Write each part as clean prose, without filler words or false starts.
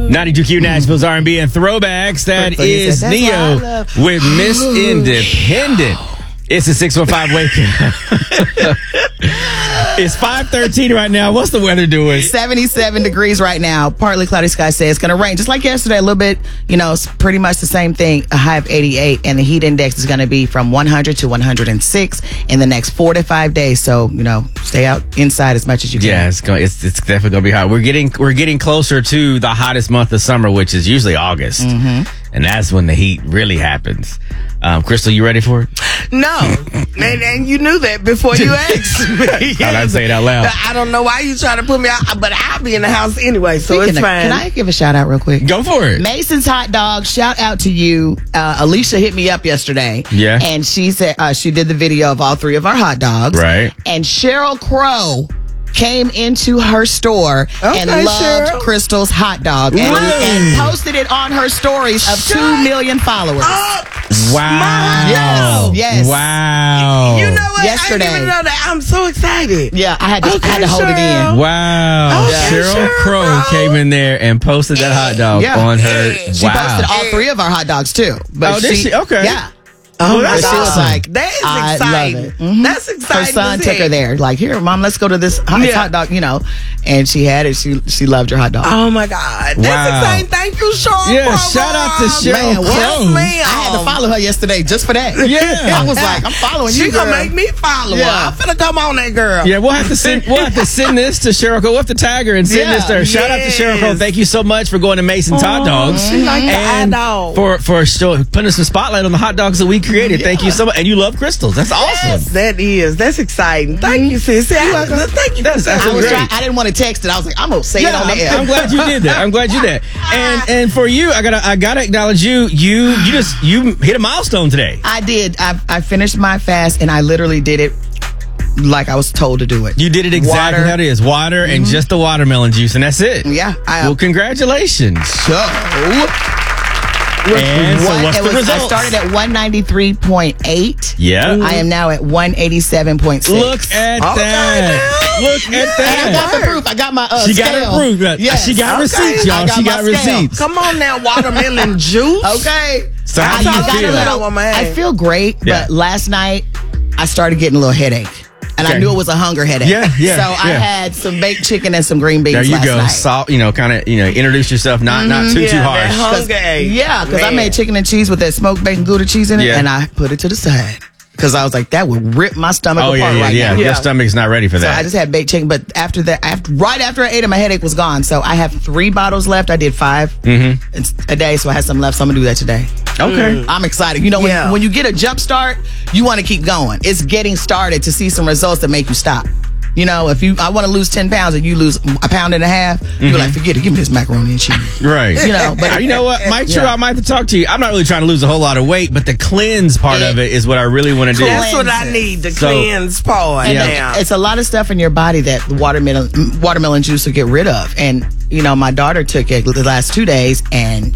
92Q Nashville's R&B and throwbacks. That is Neo with Miss Independent. It's a 615 wake up. It's 5:13 right now. What's the weather doing? 77 degrees right now. Partly cloudy sky. Say it's going to rain. Just like yesterday, a little bit, it's pretty much the same thing. A high of 88, and the heat index is going to be from 100 to 106 in the next 4 to 5 days. So, stay out inside as much as you can. Yeah, it's definitely going to be hot. We're getting closer to the hottest month of summer, which is usually August. Mm-hmm. And that's when the heat really happens. Crystal, you ready for it? No. and you knew that before you asked me. I'd say it out loud. I don't know why you trying to put me out, but I'll be in the house anyway, so it's fine. Can I give a shout out real quick? Go for it. Mason's Hot Dog, shout out to you. Alicia hit me up yesterday. Yeah. And she said she did the video of all 3 of our hot dogs. Right. And Cheryl Crow came into her store and loved Cheryl. Crystal's hot dog and posted it on her stories of 2 million followers. Wow. Yes. Wow. You know what? Yesterday. I didn't even know that. I'm so excited. Yeah, I had to hold it in. Wow. Okay, Cheryl Crow came in there and posted that hot dog on her. She posted all 3 of our hot dogs too. But did she? Okay. Yeah. Oh, that's she was awesome. like, that is I exciting. love it. Mm-hmm. That's exciting. Her son took her there. Like, here, Mom, let's go to this hot dog, And she had it. She loved her hot dog. Oh, my God. That's Wow. exciting. Thank you, Cheryl. Yeah, shout out to Cheryl Crow. Yes, ma'am. I had to follow her yesterday just for that. Yeah. I was like, I'm following you, She girl. gonna make me follow her. Yeah. I'm finna come on that girl. Yeah, we'll have to send this to Cheryl Crow. We'll have to tag her and send this to her. Shout out to Cheryl Crow. Thank you so much for going to Mason's Hot Dogs. She like the and hot dog. for putting some spotlight on the hot dogs that we created. Thank you so much. And you love crystals. That's awesome. Yes, that's exciting. Thank you, sis. Thank you. That's I didn't want to text it. I was like, I'm gonna say it on the air. I'm glad you did that. I'm glad you did. And for you, I gotta acknowledge you. You hit a milestone today. I did. I finished my fast, and I literally did it like I was told to do it. You did it exactly how it is. Water and just the watermelon juice, and that's it. Yeah. Well, congratulations. And so what's the results? I started at 193.8. Yeah. I am now at 187.6. Look at that. Look at that. And I got the proof. I got my She scale. got her proof. Yes. She got receipts, y'all. She got receipts. Come on now, watermelon juice. Okay. So how do you feel? I feel great, Yeah. but last night I started getting a little headache. And I knew it was a hunger headache. Yeah. So I had some baked chicken and some green beans There you last go. night. Salt, kind of, introduce yourself, not too harsh. Because I made chicken and cheese with that smoked bacon Gouda cheese in it, and I put it to the side. Because I was like, that would rip my stomach apart right now. Your stomach's not ready for that. So I just had baked chicken, but after that, right after I ate it, my headache was gone. So I have 3 bottles left. I did 5 a day, so I had some left. So I'm gonna do that today. Okay. I'm excited. When you get a jump start, you want to keep going. It's getting started to see some results that make you stop. If I want to lose 10 pounds and you lose a pound and a half, you're like, forget it. Give me this macaroni and cheese. Right. But you know what? I might have to talk to you. I'm not really trying to lose a whole lot of weight, but the cleanse part of it is what I really want to do. That's what I need, the cleanse part. And it's a lot of stuff in your body that the watermelon juice will get rid of. And, my daughter took it the last 2 days and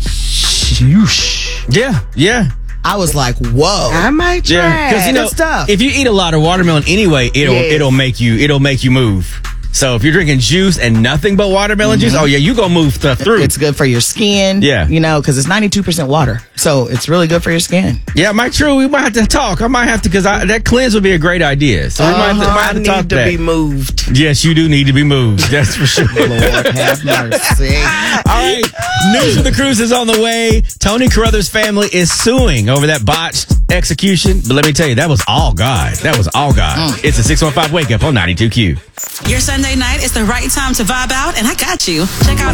Yeah. I was like, whoa. I might try. Yeah, because good stuff. if you eat a lot of watermelon anyway, it'll make you move. So if you're drinking juice and nothing but watermelon juice, you gonna move stuff through. It's good for your skin. Yeah. Because it's 92% water. So it's really good for your skin. Yeah, Mike, true. We might have to talk. I might have to, because that cleanse would be a great idea. So we might have to talk need to be moved. Yes, you do need to be moved. That's for sure. Lord have mercy. All right. News of the Cruise is on the way. Tony Carruthers' family is suing over that botched execution. But let me tell you, that was all God. It's a 615 wake up on 92Q. Your Sunday night is the right time to vibe out, and I got you. Check out